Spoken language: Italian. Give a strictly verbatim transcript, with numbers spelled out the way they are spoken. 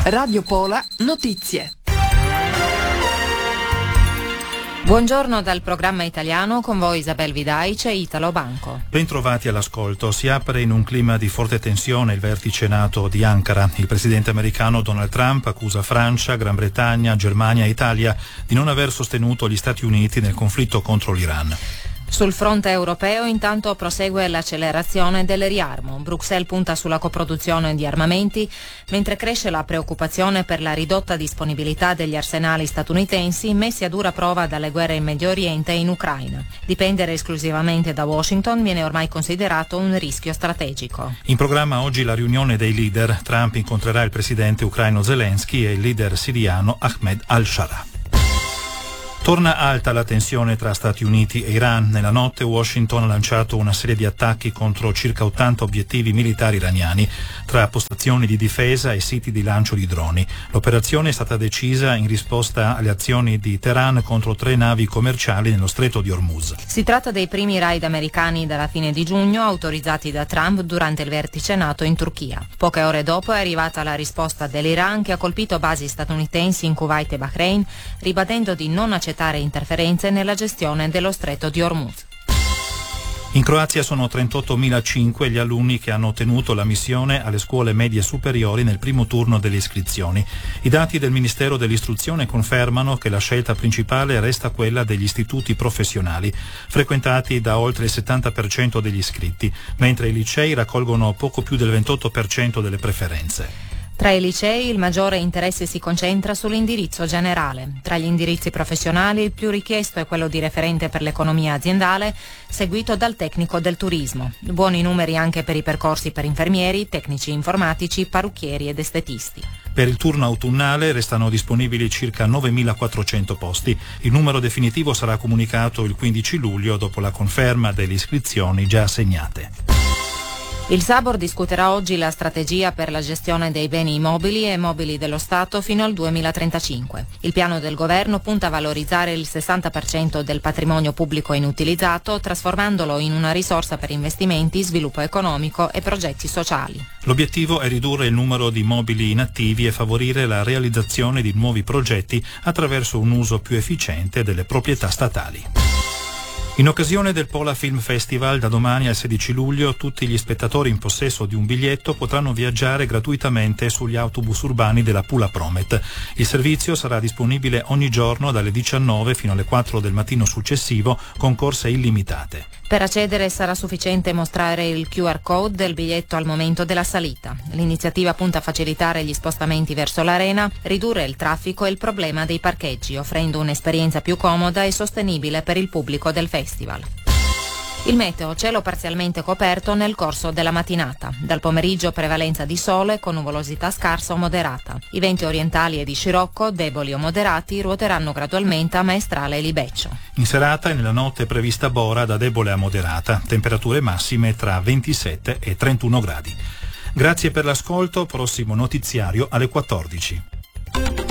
Radio Pola Notizie. Buongiorno dal programma italiano, con voi Isabel Vidaic e Italo Banco. Bentrovati all'ascolto. Si apre in un clima di forte tensione il vertice NATO di Ankara. Il presidente americano Donald Trump accusa Francia, Gran Bretagna, Germania e Italia di non aver sostenuto gli Stati Uniti nel conflitto contro l'Iran. Sul fronte europeo intanto prosegue l'accelerazione del riarmo. Bruxelles punta sulla coproduzione di armamenti, mentre cresce la preoccupazione per la ridotta disponibilità degli arsenali statunitensi messi a dura prova dalle guerre in Medio Oriente e in Ucraina. Dipendere esclusivamente da Washington viene ormai considerato un rischio strategico. In programma oggi la riunione dei leader. Trump incontrerà il presidente ucraino Zelensky e il leader siriano Ahmed al-Shara. Torna alta la tensione tra Stati Uniti e Iran. Nella notte Washington ha lanciato una serie di attacchi contro circa ottanta obiettivi militari iraniani, tra postazioni di difesa e siti di lancio di droni. L'operazione è stata decisa in risposta alle azioni di Teheran contro tre navi commerciali nello stretto di Hormuz. Si tratta dei primi raid americani dalla fine di giugno autorizzati da Trump durante il vertice NATO in Turchia. Poche ore dopo è arrivata la risposta dell'Iran, che ha colpito basi statunitensi in Kuwait e Bahrain, ribadendo di non accettare interferenze nella gestione dello stretto di Hormuz. In Croazia sono trentottomilacinque gli alunni che hanno ottenuto l'ammissione alle scuole medie superiori nel primo turno delle iscrizioni. I dati del Ministero dell'Istruzione confermano che la scelta principale resta quella degli istituti professionali, frequentati da oltre il settanta per cento degli iscritti, mentre i licei raccolgono poco più del ventotto per cento delle preferenze. Tra i licei il maggiore interesse si concentra sull'indirizzo generale. Tra gli indirizzi professionali il più richiesto è quello di referente per l'economia aziendale, seguito dal tecnico del turismo. Buoni numeri anche per i percorsi per infermieri, tecnici informatici, parrucchieri ed estetisti. Per il turno autunnale restano disponibili circa novemilaquattrocento posti. Il numero definitivo sarà comunicato il quindici luglio dopo la conferma delle iscrizioni già assegnate. Il Sabor discuterà oggi la strategia per la gestione dei beni immobili e mobili dello Stato fino al duemilatrentacinque. Il piano del governo punta a valorizzare il sessanta per cento del patrimonio pubblico inutilizzato, trasformandolo in una risorsa per investimenti, sviluppo economico e progetti sociali. L'obiettivo è ridurre il numero di immobili inattivi e favorire la realizzazione di nuovi progetti attraverso un uso più efficiente delle proprietà statali. In occasione del Pola Film Festival, da domani al sedici luglio, tutti gli spettatori in possesso di un biglietto potranno viaggiare gratuitamente sugli autobus urbani della Pula Promet. Il servizio sarà disponibile ogni giorno dalle diciannove fino alle quattro del mattino successivo, con corse illimitate. Per accedere sarà sufficiente mostrare il Q R code del biglietto al momento della salita. L'iniziativa punta a facilitare gli spostamenti verso l'arena, ridurre il traffico e il problema dei parcheggi, offrendo un'esperienza più comoda e sostenibile per il pubblico del festival. Il meteo: cielo parzialmente coperto nel corso della mattinata. Dal pomeriggio prevalenza di sole con nuvolosità scarsa o moderata. I venti orientali e di scirocco, deboli o moderati, ruoteranno gradualmente a maestrale e libeccio. In serata e nella notte è prevista bora da debole a moderata, temperature massime tra ventisette e trentuno gradi. Grazie per l'ascolto, prossimo notiziario alle quattordici.